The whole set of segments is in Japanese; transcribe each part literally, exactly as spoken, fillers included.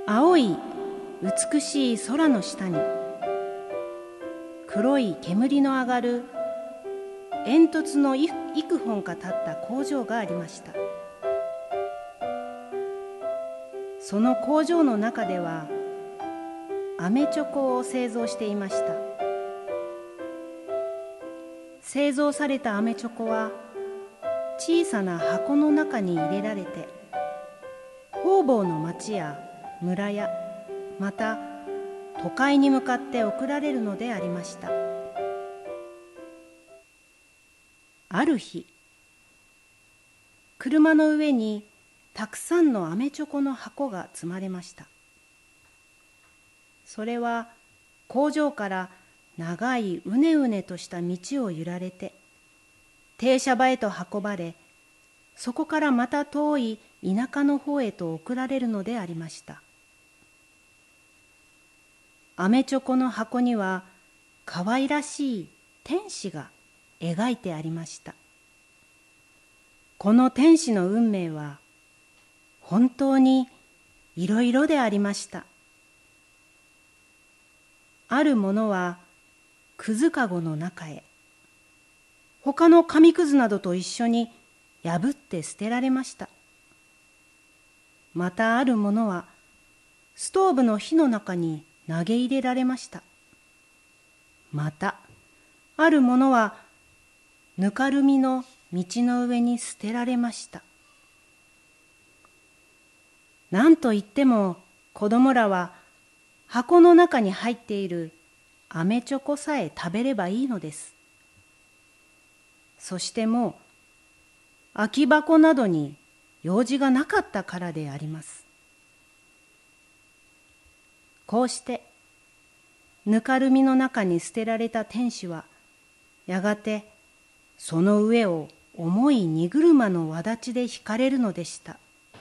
青い美しい空の下に黒い煙の上がる煙突の幾本か立った工場がありました。その工場の中では飴チョコを製造していました。製造された飴チョコは小さな箱の中に入れられて、方々の町や村やまた都会に向かって送られるのでありました。ある日、車の上にたくさんの飴チョコの箱が積まれました。それは工場から長いうねうねとした道を揺られて停車場へと運ばれ、そこからまた遠い田舎の方へと送られるのでありました。飴チョコの箱にはかわいらしい天使が描いてありました。この天使の運命は本当にいろいろでありました。あるものはくずかごの中へ、他の紙くずなどと一緒に破って捨てられました。またあるものはストーブの火の中に投げ入れられました。またあるものはぬかるみの道の上に捨てられました。なんといっても子供らは箱の中に入っている飴チョコさえ食べればいいのです。そしてもう空き箱などに用事がなかったからであります。こうしてぬかるみの中に捨てられた天使はやがてその上を重い荷車の轍で引かれるのでした。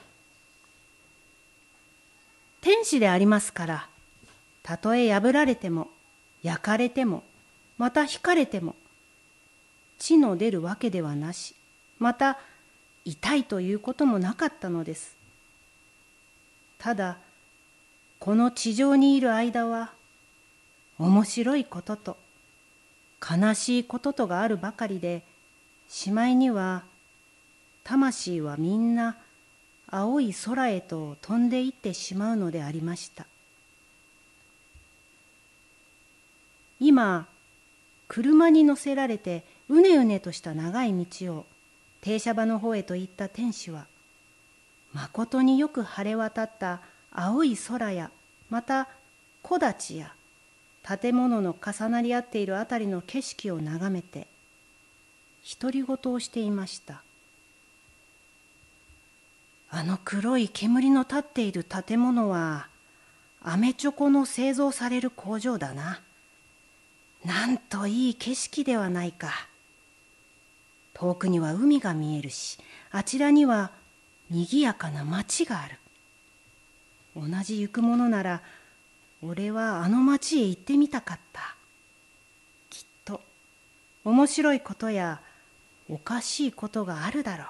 天使でありますから、たとえ破られても焼かれてもまた引かれても血の出るわけではなし、また痛いということもなかったのです。ただこの地上にいる間は面白いことと悲しいこととがあるばかりで、しまいには魂はみんな青い空へと飛んでいってしまうのでありました。今車に乗せられてうねうねとした長い道を停車場の方へと行った天使は、まことによく晴れ渡った青い空やまた木立や建物の重なり合っているあたりの景色を眺めて独り言をしていました。あの黒い煙の立っている建物は飴チョコの製造される工場だな。なんといい景色ではないか。遠くには海が見えるし、あちらには賑やかな町がある。同じ行くものなら俺はあの町へ行ってみたかった。きっと面白いことやおかしいことがあるだろう。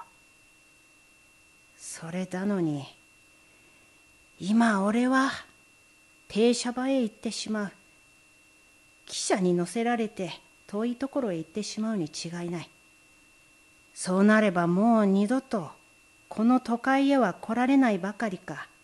それなのに今俺は停車場へ行ってしまう。汽車に乗せられて遠いところへ行ってしまうに違いない。そうなればもう二度とこの都会へは来られないばかりか、